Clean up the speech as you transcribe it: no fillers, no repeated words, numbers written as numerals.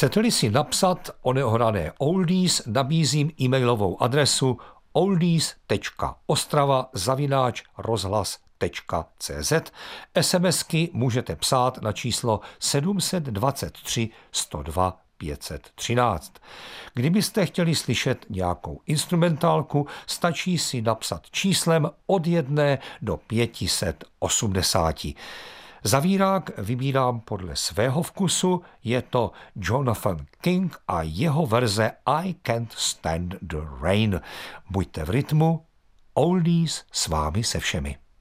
Chcete-li si napsat o neohrané oldies, nabízím e-mailovou adresu oldies.ostrava@rozhlas.cz. SMSky můžete psát na číslo 723 102 513. Kdybyste chtěli slyšet nějakou instrumentálku, stačí si napsat číslem od 1 do 580. Zavírák vybírám podle svého vkusu, je to Jonathan King a jeho verze I Can't Stand the Rain. Buďte v rytmu, oldies s vámi se všemi.